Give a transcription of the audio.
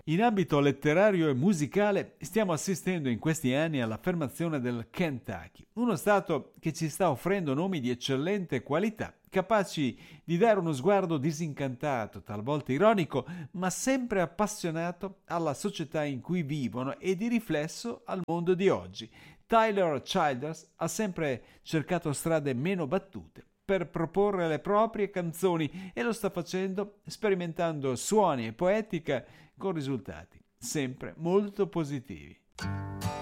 In ambito letterario e musicale stiamo assistendo in questi anni all'affermazione del Kentucky, uno stato che ci sta offrendo nomi di eccellente qualità, capaci di dare uno sguardo disincantato, talvolta ironico, ma sempre appassionato alla società in cui vivono e di riflesso al mondo di oggi. Tyler Childers ha sempre cercato strade meno battute per proporre le proprie canzoni e lo sta facendo sperimentando suoni e poetica con risultati sempre molto positivi.